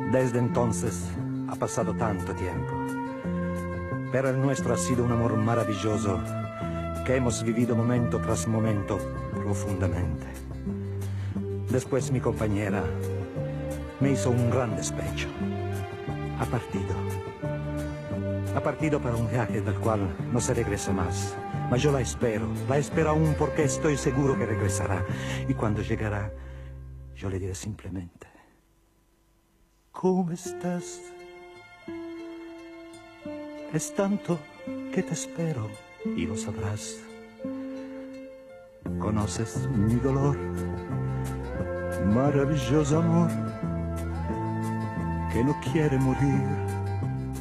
Desde entonces ha pasado tanto tiempo, pero el nuestro ha sido un amor maravilloso que hemos vivido momento tras momento profundamente. Después mi compañera me hizo un gran despecho. Ha partido. Ha partido para un viaje del cual no se regresa más. Mas yo la espero aún porque estoy seguro que regresará. Y cuando llegará, yo le diré simplemente: ¿cómo estás? Es tanto que te espero y lo sabrás. Conoces mi dolor, maravilloso amor, que no quiere morir.